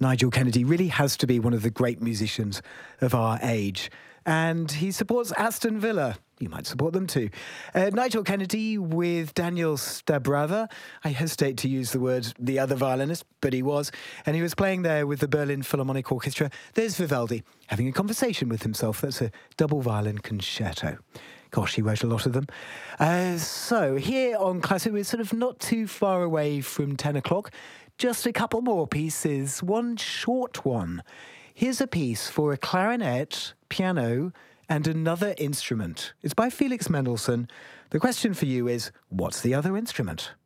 Nigel Kennedy really has to be one of the great musicians of our age. And he supports Aston Villa. You might support them too. Nigel Kennedy with Daniel Stabrava. I hesitate to use the word the other violinist, but he was. And he was playing there with the Berlin Philharmonic Orchestra. There's Vivaldi having a conversation with himself. That's a double violin concerto. Gosh, he wrote a lot of them. So here on Classic, we're sort of not too far away from 10 o'clock. Just a couple more pieces, one short one. Here's a piece for a clarinet, piano, and another instrument. It's by Felix Mendelssohn. The question for you is, what's the other instrument?